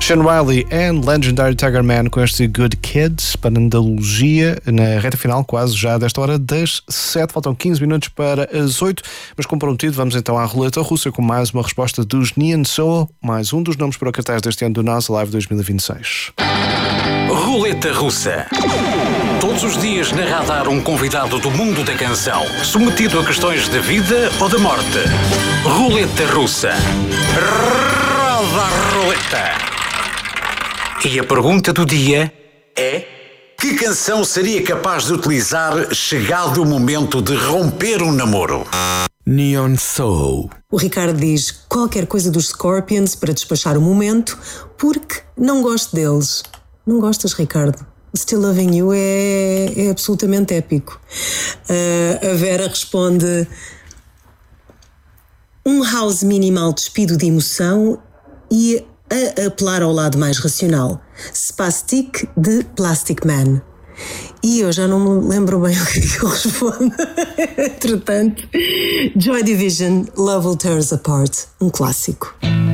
Sean Riley and Legendary Tiger Man com este Good Kids para Andalosia na reta final, quase já desta hora das 7. Faltam 15 minutos para as 8, mas como prometido, vamos então à roleta russa com mais uma resposta dos Neon Soul, mais um dos nomes para o cartaz deste ano do NASA Live 2026. Roleta russa. Todos os dias na Radar um convidado do mundo da canção, submetido a questões de vida ou de morte. Roleta russa. Roda a roleta. E a pergunta do dia é: que canção seria capaz de utilizar chegado o momento de romper um namoro? Neon Soul. O Ricardo diz qualquer coisa dos Scorpions para despachar o momento, porque não gosto deles. Não gostas, Ricardo? Still Loving You é absolutamente épico. A Vera responde: um house minimal despido de emoção e a apelar ao lado mais racional. Spastic de Plastic Man. E eu já não me lembro bem o que eu respondo. Entretanto, Joy Division, Love Will Tear Us Apart, um clássico.